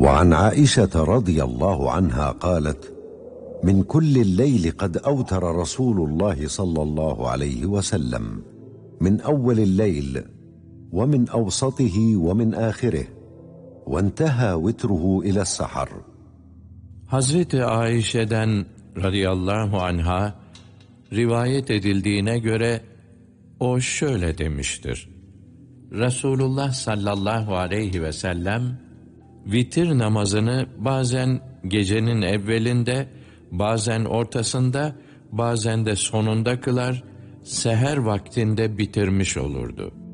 وعن عائشة رضي الله عنها قالت: من كل الليل قد أوتر رسول الله صلى الله عليه وسلم، من أول الليل ومن أوسطه ومن آخره، وانتهى وتره إلى السحر. Hazreti Ayşe'den radıyallahu anha rivayet edildiğine göre o şöyle demiştir: Resulullah sallallahu aleyhi ve sellem vitir namazını bazen gecenin evvelinde, bazen ortasında, bazen de sonunda kılar, seher vaktinde bitirmiş olurdu.